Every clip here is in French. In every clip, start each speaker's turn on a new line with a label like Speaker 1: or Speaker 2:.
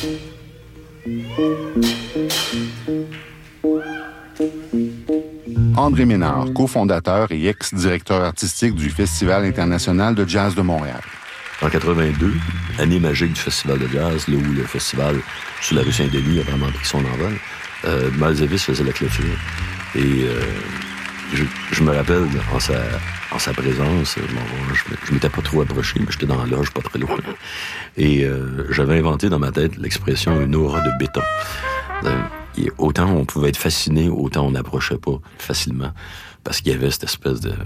Speaker 1: André Ménard, cofondateur et ex-directeur artistique du Festival international de jazz de Montréal.
Speaker 2: En 82, année magique du Festival de jazz, là où le festival sur la rue Saint-Denis a vraiment pris son envol, Miles Davis faisait la clôture. Et je me rappelle, en sa présence, je m'étais pas trop approché, mais j'étais dans la loge, pas très loin. Et j'avais inventé dans ma tête l'expression « une aura de béton ». Et autant on pouvait être fasciné, autant on n'approchait pas facilement. Parce qu'il y avait cette espèce de...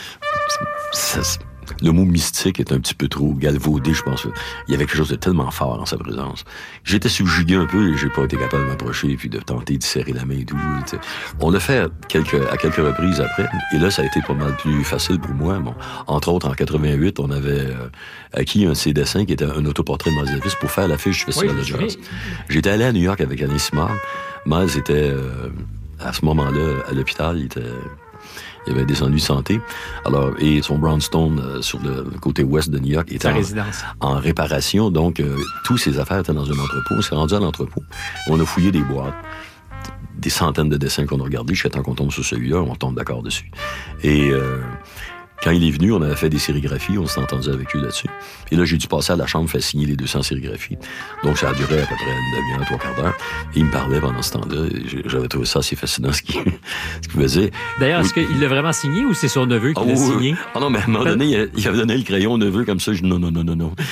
Speaker 2: Le mot mystique est un petit peu trop galvaudé, je pense. Il y avait quelque chose de tellement fort dans sa présence. J'étais subjugué un peu et j'ai pas été capable de m'approcher et puis de tenter de serrer la main et tout. T'sais. On l'a fait à quelques reprises après. Et là, ça a été pas mal plus facile pour moi. Bon, entre autres, en 88, on avait acquis un de ses dessins qui était un autoportrait de Miles Davis pour faire l'affiche du Festival de jazz. J'étais allé à New York avec Annie Simard. Miles était, à ce moment-là, à l'hôpital. Il avait des ennuis de santé. Alors, et son brownstone sur le côté ouest de New York était en réparation. Donc, tous ses affaires étaient dans un entrepôt. On s'est rendu à l'entrepôt. On a fouillé des boîtes. Des centaines de dessins qu'on a regardés. Jusqu'à temps qu'on tombe sur celui-là, on tombe d'accord dessus. Et quand il est venu, on avait fait des sérigraphies. On s'est entendu avec lui là-dessus. Et là, j'ai dû passer à la chambre, faire signer les 200 sérigraphies. Donc, ça a duré à peu près une demi-heure, 3/4 d'heure. Et il me parlait pendant ce temps-là. J'avais trouvé ça assez fascinant, ce qu'il faisait.
Speaker 3: D'ailleurs, est-ce qu'il l'a vraiment signé ou c'est son neveu qui l'a signé?
Speaker 2: Ah non, mais à un moment donné, il avait donné le crayon au neveu comme ça. Je dis non.